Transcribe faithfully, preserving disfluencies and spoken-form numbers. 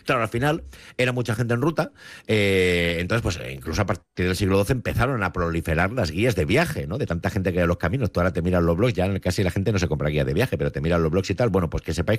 Claro, al final era mucha gente en ruta, eh, entonces pues incluso a partir del siglo doce empezaron a proliferar las guías de viaje, ¿no? De tanta gente que hay en los caminos. Tú ahora te miras los blogs, ya casi la gente no se compra guías de viaje, pero te miran los blogs y tal. Bueno, pues que sepáis